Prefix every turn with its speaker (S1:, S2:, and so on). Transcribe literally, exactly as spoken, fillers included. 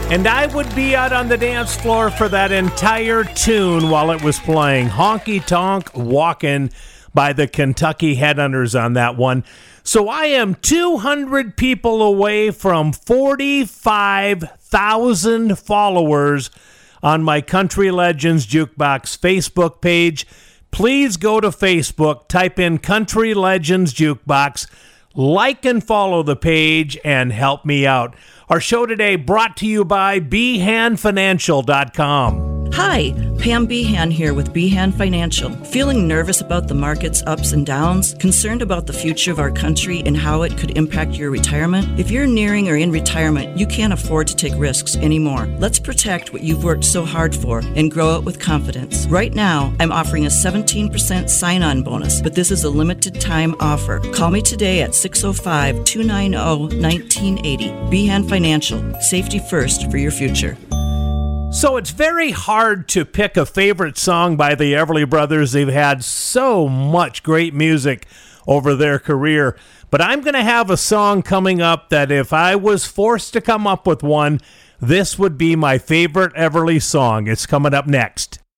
S1: And I would be out on the dance floor for that entire tune while it was playing. Honky Tonk Walkin' by the Kentucky Headhunters on that one. So I am two hundred people away from forty-five thousand followers on my Country Legends Jukebox Facebook page. Please go to Facebook, type in Country Legends Jukebox, like and follow the page, and help me out. Our show today brought to you by behan financial dot com.
S2: Hi, Pam Behan here with Behan Financial. Feeling nervous about the market's ups and downs? Concerned about the future of our country and how it could impact your retirement? If you're nearing or in retirement, you can't afford to take risks anymore. Let's protect what you've worked so hard for and grow it with confidence. Right now, I'm offering a seventeen percent sign-on bonus, but this is a limited time offer. Call me today at six oh five, two nine oh, one nine eight oh. Behan Financial. Safety first for your future.
S1: So it's very hard to pick a favorite song by the Everly Brothers. They've had so much great music over their career. But I'm going to have a song coming up that if I was forced to come up with one, this would be my favorite Everly song. It's coming up next.